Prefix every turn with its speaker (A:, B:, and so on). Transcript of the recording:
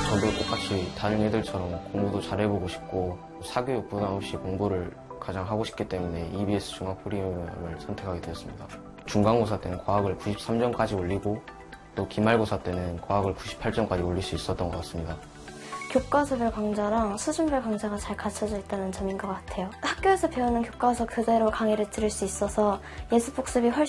A: 저도 똑같이 다른 애들처럼 공부도 잘해보고 싶고 사교육 부담 없이 공부를 가장 하고 싶기 때문에 EBS 중앙 프리미엄을 선택하게 되었습니다. 중간고사 때는 과학을 93점까지 올리고 또 기말고사 때는 과학을 98점까지 올릴 수 있었던 것 같습니다.
B: 교과서별 강좌랑 수준별 강좌가 잘 갖춰져 있다는 점인 것 같아요. 학교에서 배우는 교과서 그대로 강의를 들을 수 있어서 예습 복습이 훨씬